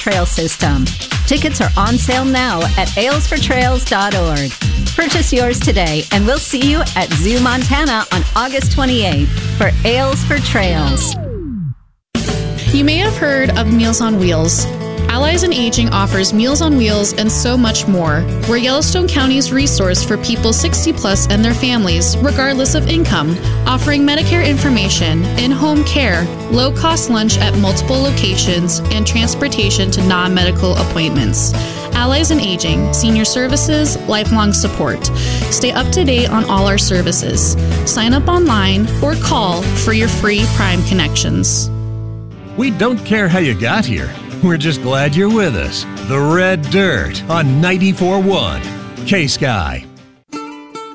Trail System. Tickets are on sale now at alesfortrails.org. Purchase yours today, and we'll see you at Zoo Montana on August 28th for Ales for Trails. You may have heard of Meals on Wheels. Allies in Aging offers Meals on Wheels and so much more. We're Yellowstone County's resource for people 60 plus and their families, regardless of income, offering Medicare information, in-home care, low-cost lunch at multiple locations, and transportation to non-medical appointments. Allies in Aging, senior services, lifelong support. Stay up to date on all our services. Sign up online or call for your free Prime connections. We don't care how you got here. We're just glad you're with us. The Red Dirt on 94.1 K-Sky.